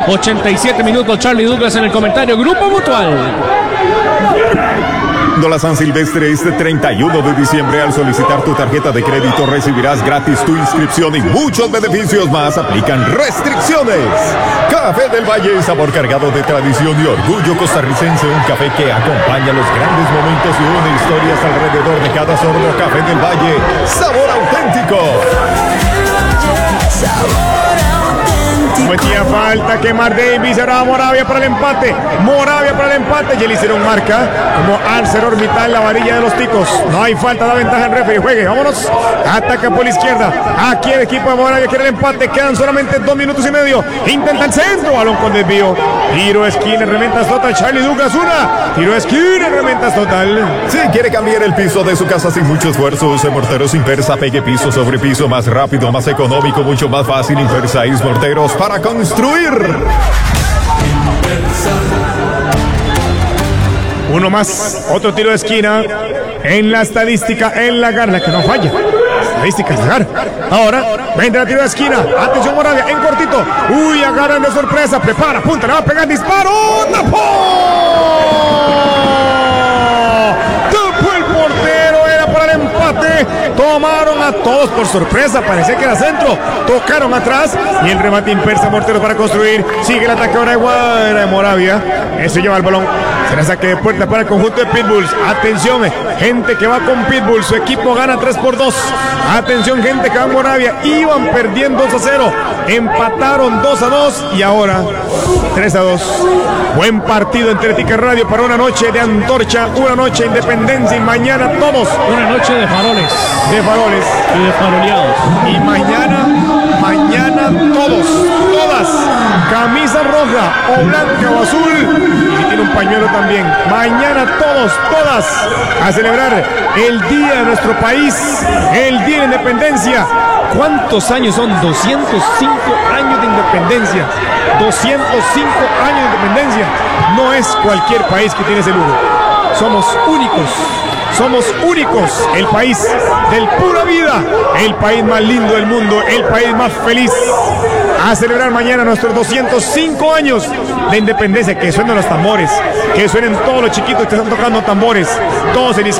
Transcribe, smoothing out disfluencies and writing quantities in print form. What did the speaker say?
87 minutos. Charlie Douglas en el comentario. Grupo Mutual. La San Silvestre este 31 de diciembre. Al solicitar tu tarjeta de crédito recibirás gratis tu inscripción y muchos beneficios más. Aplican restricciones. Café del Valle, sabor cargado de tradición y orgullo costarricense. Un café que acompaña los grandes momentos y une historias alrededor de cada sorbo. Café del Valle, sabor auténtico. Metía falta quemar Davis, ahora Moravia para el empate. Moravia para el empate. Ya le hicieron marca como ArcelorMittal, la varilla de los ticos. No hay falta, da ventaja el referee. Juegue, vámonos. Ataca por la izquierda. Aquí el equipo de Moravia quiere el empate. Quedan solamente 2 minutos y medio. Intenta el centro. Balón con desvío. Tiro esquina, reventas total. Charlie Douglas, una. Tiro esquina, reventas total. Si quiere cambiar el piso de su casa sin mucho esfuerzo, use Morteros Impersa. Pegue piso sobre piso, más rápido, más económico, mucho más fácil. Impersa y Morteros para construir. Uno más, otro tiro de esquina. En la estadística, en la garra, que no falla. Estadística, sacar. Ahora, vendrá el tiro de esquina. Atención Moravia, en cortito. Uy, agarran de sorpresa. Prepara, punta, le va a pegar disparo. ¡Tapó! ¡Tapó el portero! Era para el empate. Tomaron a todos por sorpresa. Parecía que era centro. Tocaron atrás. Y el remate Impersa Morteros para construir. Sigue el ataque ahora de Moravia. Eso lleva el balón. Será saque de puerta para el conjunto de Pitbulls. Atención, gente que va con Pitbull. Su equipo gana 3-2. Atención, gente que va en Moravia. Iban perdiendo 2-0. Empataron 2-2. Y ahora 3-2. Buen partido entre Tica Radio para una noche de antorcha. Una noche de independencia. Y mañana todos. Una noche de faroles. De faroles. Y de faroleados. Y mañana todos. Todas. Camisa roja o blanca o azul. Y tiene un pañuelo también. Mañana todos, todas, a celebrar el día de nuestro país, el día de independencia. ¿Cuántos años son? 205 años de independencia. 205 años de independencia. No es cualquier país que tiene ese lujo. Somos únicos. Somos únicos. El país del pura vida. El país más lindo del mundo. El país más feliz. A celebrar mañana nuestros 205 años de independencia. Que suenen los tambores. Que suenen todos los chiquitos que están tocando tambores. Todos en